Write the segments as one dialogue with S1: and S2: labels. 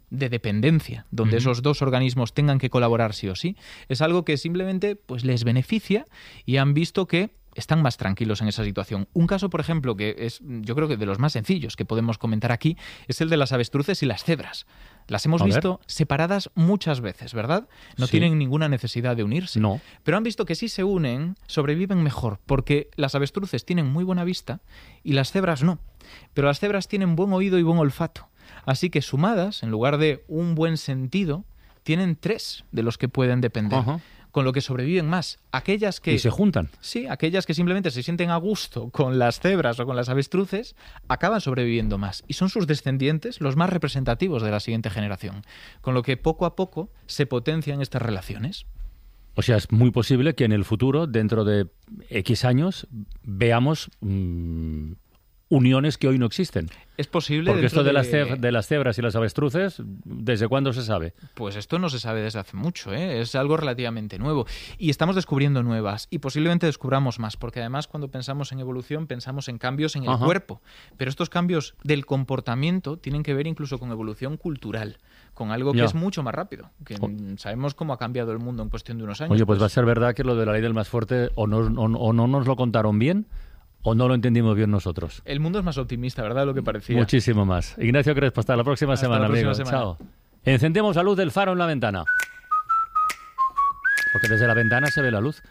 S1: de dependencia, donde esos dos organismos tengan que colaborar sí o sí, es algo que simplemente pues les beneficia y han visto que están más tranquilos en esa situación. Un caso, por ejemplo, que es, yo creo que de los más sencillos que podemos comentar aquí, es el de las avestruces y las cebras. Las hemos visto separadas muchas veces, ¿verdad? No tienen ninguna necesidad de unirse.
S2: No.
S1: Pero han visto que si se unen, sobreviven mejor, porque las avestruces tienen muy buena vista y las cebras no. Pero las cebras tienen buen oído y buen olfato. Así que sumadas, en lugar de un buen sentido, tienen 3 de los que pueden depender.
S2: Ajá.
S1: Con lo que sobreviven más. Aquellas que...
S2: Y se juntan.
S1: Sí, aquellas que simplemente se sienten a gusto con las cebras o con las avestruces, acaban sobreviviendo más. Y son sus descendientes los más representativos de la siguiente generación. Con lo que poco a poco se potencian estas relaciones.
S2: O sea, es muy posible que en el futuro, dentro de X años, veamos uniones que hoy no existen.
S1: Es posible.
S2: Porque esto de las cebras y las avestruces, ¿desde cuándo se sabe?
S1: Pues esto no se sabe desde hace mucho, ¿eh? Es algo relativamente nuevo. Y estamos descubriendo nuevas. Y posiblemente descubramos más. Porque además, cuando pensamos en evolución, pensamos en cambios en el cuerpo. Pero estos cambios del comportamiento tienen que ver incluso con evolución cultural. Con algo que es mucho más rápido. Que sabemos cómo ha cambiado el mundo en cuestión de unos años.
S2: Oye, pues va a ser verdad que lo de la ley del más fuerte o no nos lo contaron bien, ¿o no lo entendimos bien nosotros?
S1: El mundo es más optimista, ¿verdad? De lo que parecía.
S2: Muchísimo más. Ignacio Crespo, hasta la próxima semana, amigo. Chao. Encendemos la luz del faro en la ventana. Porque desde la ventana se ve la luz.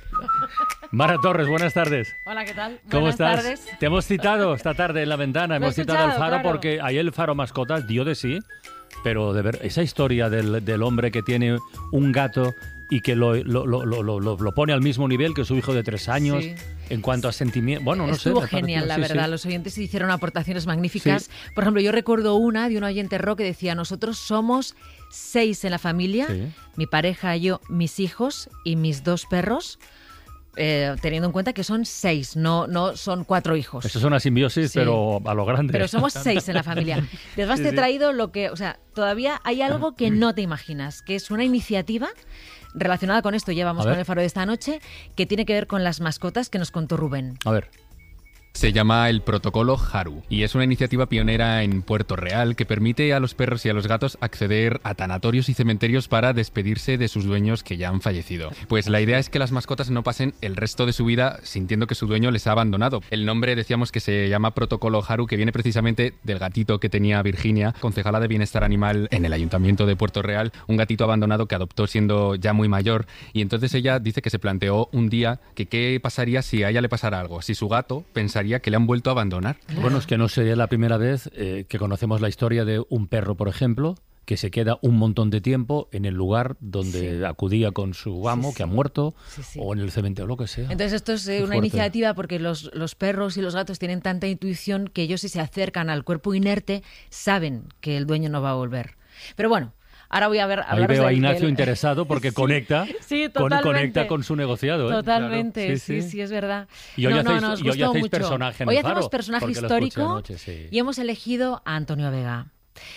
S2: Mara Torres, buenas tardes.
S3: Hola, ¿qué tal?
S2: ¿Cómo
S3: buenas
S2: estás?
S3: Tardes.
S2: Te hemos citado esta tarde en la ventana. Hemos citado el faro porque ahí el faro mascotas dio de sí. Pero de ver esa historia del hombre que tiene un gato y que lo pone al mismo nivel que su hijo de 3 años en cuanto a sentimiento. Bueno, no sé.
S3: Estuvo genial, la verdad. Los oyentes hicieron aportaciones magníficas. Por ejemplo, yo recuerdo una de un oyente rock que decía: nosotros somos 6 en la familia, mi pareja, yo, mis hijos y mis 2 perros. Teniendo en cuenta que son 6, no son 4 hijos.
S2: Eso es una simbiosis, pero a lo grande.
S3: Pero somos 6 en la familia. Además te he traído lo que... O sea, todavía hay algo que no te imaginas, que es una iniciativa relacionada con esto. Ya vamos con el faro de esta noche, que tiene que ver con las mascotas que nos contó Rubén.
S2: A ver.
S4: Se llama el Protocolo Haru y es una iniciativa pionera en Puerto Real que permite a los perros y a los gatos acceder a tanatorios y cementerios para despedirse de sus dueños que ya han fallecido. Pues la idea es que las mascotas no pasen el resto de su vida sintiendo que su dueño les ha abandonado. El nombre, decíamos, que se llama Protocolo Haru, que viene precisamente del gatito que tenía Virginia, concejala de Bienestar Animal en el Ayuntamiento de Puerto Real, un gatito abandonado que adoptó siendo ya muy mayor, y entonces ella dice que se planteó un día que qué pasaría si a ella le pasara algo, si su gato pensaría que le han vuelto a abandonar.
S2: Bueno, es que no sería la primera vez que conocemos la historia de un perro, por ejemplo, que se queda un montón de tiempo en el lugar donde acudía con su amo, que ha muerto, o en el cementerio, lo que sea.
S3: Entonces esto es una iniciativa porque los perros y los gatos tienen tanta intuición que ellos, si se acercan al cuerpo inerte, saben que el dueño no va a volver. Pero bueno, ahora voy a ver...
S2: Ahí veo a Ignacio interesado porque conecta con su negociado.
S3: Totalmente, claro. sí, es verdad.
S2: Y hoy hacéis personaje en el faro.
S3: Hoy hacemos personaje histórico y hemos elegido a Antonio Vega.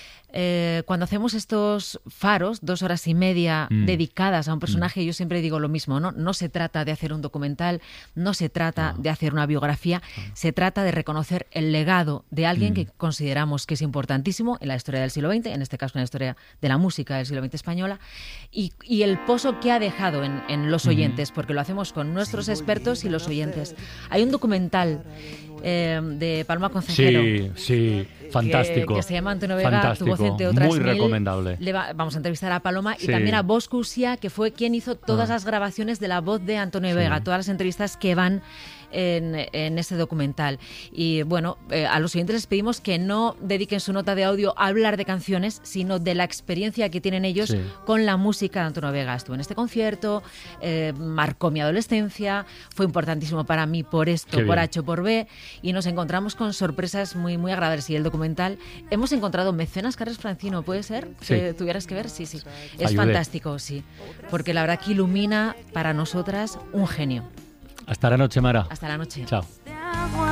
S3: Cuando hacemos estos faros, 2 horas y media dedicadas a un personaje, yo siempre digo lo mismo, ¿no? No se trata de hacer un documental, no se trata de hacer una biografía, se trata de reconocer el legado de alguien que consideramos que es importantísimo en la historia del siglo XX, en este caso en la historia de la música del siglo XX española, y el pozo que ha dejado en los oyentes, porque lo hacemos con nuestros expertos y los oyentes. Hay un documental de Paloma Concejero.
S2: Sí, fantástico.
S3: Que se llama Antonio Vega, tu voz entre otras
S2: muy
S3: mil.
S2: Recomendable.
S3: Vamos a entrevistar a Paloma y también a Bosco Usía, que fue quien hizo todas las grabaciones de la voz de Antonio Vega, todas las entrevistas que van en este documental. Y bueno, a los oyentes les pedimos que no dediquen su nota de audio a hablar de canciones, sino de la experiencia que tienen ellos con la música de Antonio Vega. Estuve en este concierto, marcó mi adolescencia, fue importantísimo para mí por esto, por H o por B, y nos encontramos con sorpresas muy, muy agradables. Y el documental, hemos encontrado Mecenas Carles Francino, ¿puede ser? Que tuvieras que ver, sí. Es fantástico, sí, porque la verdad que ilumina para nosotras un genio.
S2: Hasta la noche, Mara.
S3: Hasta la noche.
S2: Chao.